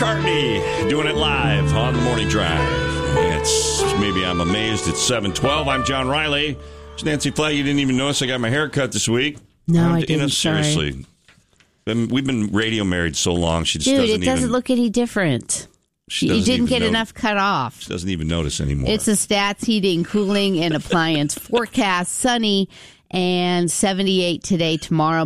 McCartney doing it live on the morning drive. Maybe I'm amazed it's 7:12. I'm John Riley. It's Nancy Flatt. You didn't even notice I got my hair cut this week. No, I didn't. Seriously. We've been radio married so long. She just doesn't look any different. You didn't get enough cut off. She doesn't even notice anymore. It's a Stats Heating, Cooling, and Appliance forecast. Sunny and 78 today, tomorrow.